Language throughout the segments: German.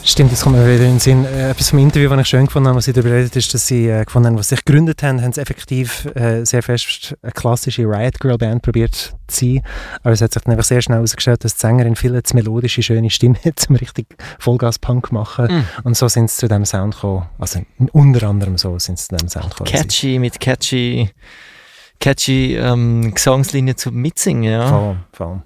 Stimmt, jetzt kommt mir wieder in den Sinn. Etwas vom Interview, das ich schön gefunden habe, was sie darüber redet, ist, dass sie gefunden haben, was sie sich gegründet haben, haben sie effektiv sehr fest eine klassische Riot Girl Band probiert zu sein. Aber es hat sich dann einfach sehr schnell herausgestellt, dass die Sängerin viel zu melodische, schöne Stimme hat, um richtig Vollgas-Punk zu machen. Und so sind sie zu diesem Sound gekommen. Also unter anderem so sind sie zu diesem Sound gekommen. Catchy, mit catchy Gesangslinien zum Mitsingen, ja. Voll.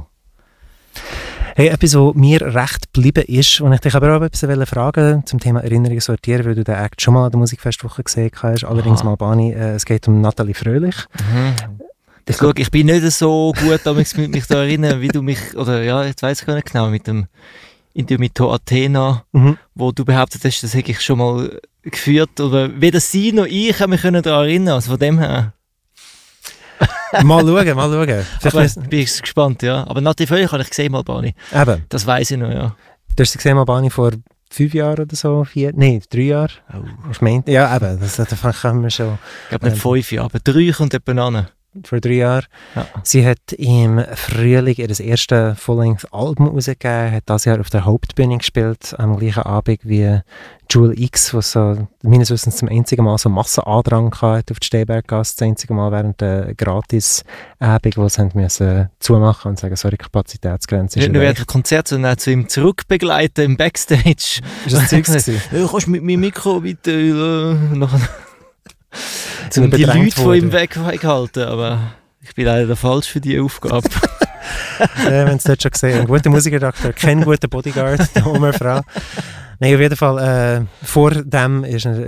Hey, etwas, was mir recht geblieben ist, und ich dich aber auch etwas fragen zum Thema Erinnerungen sortieren, weil du den Act schon mal an der Musikfestwoche gesehen hast, allerdings mal Albani. Es geht um Nathalie Fröhlich. Ich bin nicht so gut, mich da erinnern, wie du mich, oder ja, jetzt weiss ich gar nicht genau, mit dem Interview mit To Athena, wo du behauptet hast, das hätte ich schon mal geführt, oder weder sie noch ich haben mich daran erinnern, also von dem her. Mal schauen. Aber bin ich gespannt, ja. Aber Nathalie Fröhlich habe ich gesehen, Albani. Eben. Das weiss ich noch, ja. Du hast sie gesehen, Albani, vor 5 Jahren oder so? 4? Nein, 3 Jahre. Oh. Ich meine, ja, eben. Das können wir schon. Ich glaube nicht 5 Jahre, aber 3 kommt etwa an. Vor 3 Jahren. Ja. Sie hat im Frühling ihr erste Full-Length-Album rausgegeben, hat das Jahr auf der Hauptbühne gespielt, am gleichen Abend wie Jewel X, was so meines Wissens zum einzigen Mal so Massenandrang hatte auf die Stehberggasse, das einzige Mal während der Gratis-Abend, wo sie müssen zumachen und sagen, sorry, Kapazitätsgrenze ist nicht nur während des Konzerts, sondern auch zu ihm zurückbegleiten im Backstage. Ist das Zeug gewesen? Ja, kannst du mit meinem Mikro bitte um die Leute von ihm weghalten, aber ich bin leider falsch für diese Aufgabe. Wir haben es dort schon gesehen. Ein guter Musikredakteur, kein guter Bodyguard, eine Frau. Nein, auf jeden Fall, vor dem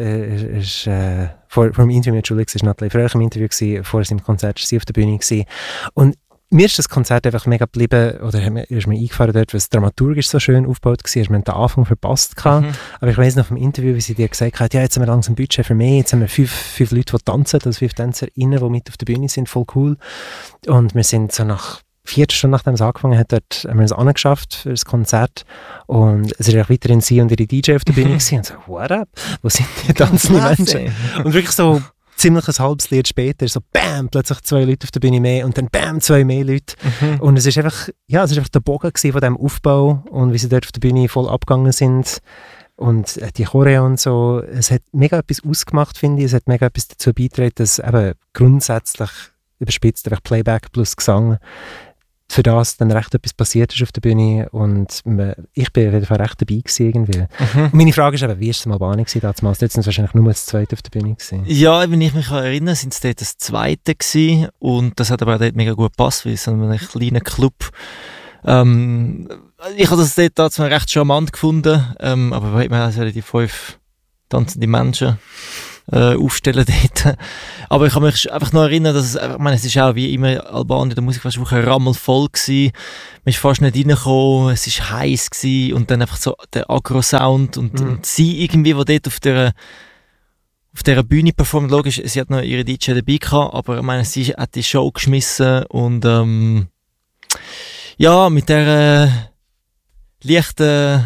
vor dem Interview mit Julie war Nathalie Fröhlich im Interview gewesen, vor seinem Konzert war sie auf der Bühne gewesen. Und mir ist das Konzert einfach mega geblieben, oder ist mir eingefahren dort, weil es dramaturgisch so schön aufgebaut war. Wir haben den Anfang verpasst. Aber ich weiss noch vom Interview, wie sie dir gesagt hat, ja, jetzt haben wir langsam Budget für mehr, jetzt haben wir 5 Leute, die tanzen, also 5 TänzerInnen, die mit auf der Bühne sind, voll cool. Und wir sind so nach 4 Stunden, nachdem es angefangen hat, dort haben wir es angeschafft für das Konzert. Und es war auch weiterhin sie und ihre DJ auf der Bühne gewesen. Und so, what up? Wo sind die tanzenden Menschen? Und wirklich so ziemlich ein halbes Lied später, so bam, plötzlich 2 Leute auf der Bühne mehr und dann bam, 2 mehr Leute. Und es ist einfach, ja, es ist einfach der Bogen von diesem Aufbau und wie sie dort auf der Bühne voll abgegangen sind. Und die Choreo und so, es hat mega etwas ausgemacht, finde ich. Es hat mega etwas dazu beigetragen, dass eben grundsätzlich überspitzt einfach Playback plus Gesang für das dann recht etwas passiert ist auf der Bühne und ich bin auf jeden Fall recht dabei gewesen irgendwie. Und meine Frage ist eben, wie war es am Albani damals? Dort sind es wahrscheinlich nur das Zweite auf der Bühne gewesen. Ja, wenn ich mich erinnere, sind es dort das Zweite gewesen und das hat aber auch dort mega gut gepasst, weil es so ein kleiner Club. Ich habe das dort zwar recht charmant gefunden, aber weil man also die 5 tanzende Menschen aufstellen dort. Aber ich kann mich einfach noch erinnern, dass es ist auch wie immer Albani, der Musikfestwoche rammelvoll gewesen. Man ist fast nicht reingekommen, es ist heiß gewesen und dann einfach so der Agro-Sound und sie irgendwie, die dort auf der Bühne performt, logisch, sie hat noch ihre DJ dabei gehabt, aber ich meine, sie hat die Show geschmissen und ja, mit der leichten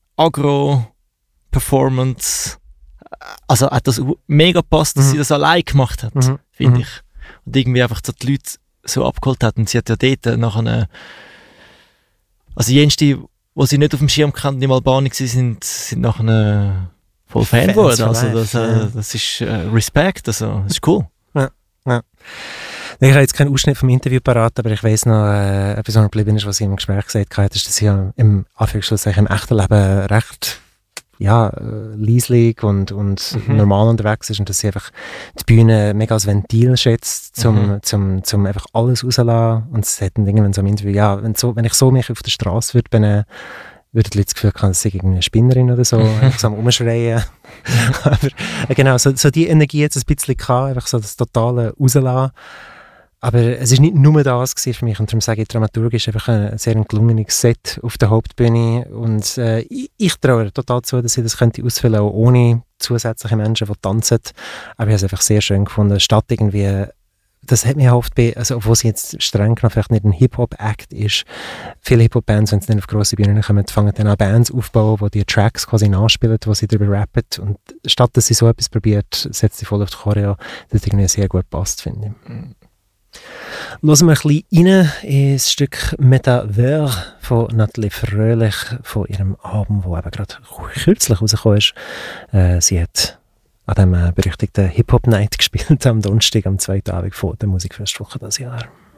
Agro-Performance. Also hat das mega gepasst, dass sie das allein gemacht hat, finde ich. Und irgendwie einfach so die Leute so abgeholt hat. Und sie hat ja dort nachher also jenste, die sie nicht auf dem Schirm kannten, im Albani sind nachher voll Fan geworden. Also das ist Respekt, also das ist cool. Ja. Ich habe jetzt keinen Ausschnitt vom Interview parat, aber ich weiss noch, etwas, was geblieben ist, was sie im Gespräch gesagt hat, ist, dass sie ja im Anführungszeichen im echten Leben recht leislich und normal unterwegs ist und dass sie einfach die Bühne mega als Ventil schätzt, zum einfach alles rauslassen. Und es hat dann irgendwann so im Interview, ja, wenn ich so mich auf der Straße würde benehmen, würden die Leute das Gefühl haben, dass ich eine Spinnerin oder so, einfach so am Rumschreien. Aber genau, so die Energie jetzt ein bisschen gehabt, einfach so das totale Rauslassen. Aber es war nicht nur das für mich und darum sage ich, dramaturgisch einfach ein sehr gelungenes Set auf der Hauptbühne und ich traue total zu, dass sie das könnte ausfüllen, auch ohne zusätzliche Menschen, die tanzen. Aber ich habe es einfach sehr schön gefunden, statt irgendwie, das hat mich erhofft, also obwohl sie jetzt streng genommen vielleicht nicht ein Hip-Hop-Act ist, viele Hip-Hop-Bands, wenn sie dann auf grosse Bühnen kommen, fangen dann an Bands aufbauen, die die Tracks quasi nachspielen, wo sie darüber rappen und statt dass sie so etwas probiert, setzt sie voll auf die Choreo, das irgendwie sehr gut passt, finde ich. Hören wir ein bisschen rein ins Stück «Métavers» von Nathalie Fröhlich, von ihrem Album, das eben gerade kürzlich rausgekommen ist. Sie hat an dem berüchtigten Hip-Hop-Night gespielt, am Donnerstag, am zweiten Abend von der Musikfestwoche dieses Jahr.